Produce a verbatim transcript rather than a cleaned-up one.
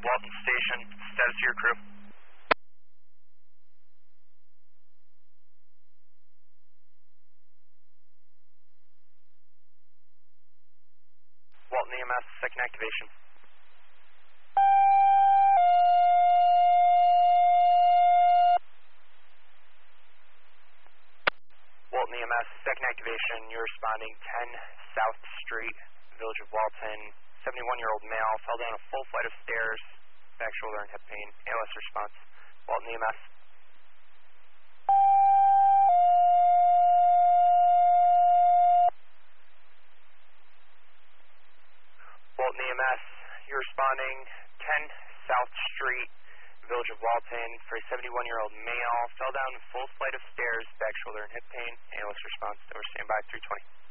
Walton Station, status to your crew. Walton E M S, second activation. Walton E M S, second activation. You're responding ten South Street, Village of Walton. seventy-one-year-old male fell down a full flight of stairs, back shoulder and hip pain. A L S response. Walton E M S. Walton E M S, you're responding ten South Street, Village of Walton, for a seventy-one-year-old male fell down a full flight of stairs, back shoulder and hip pain. A L S response. Over standby three twenty.